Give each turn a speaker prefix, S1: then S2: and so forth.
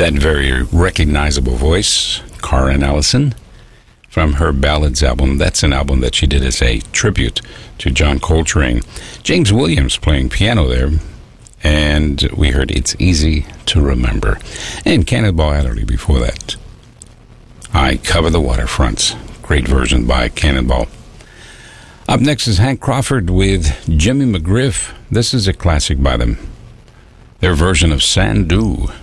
S1: That very recognizable voice, Karen Allison, from her Ballads album. That's an album that she did as a tribute to John Coltrane. James Williams playing piano there. And we heard It's Easy to Remember. And Cannonball Adderley before that. I Cover the Waterfronts. Great version by Cannonball. Up next is Hank Crawford with Jimmy McGriff. This is a classic by them. Their version of Sandu.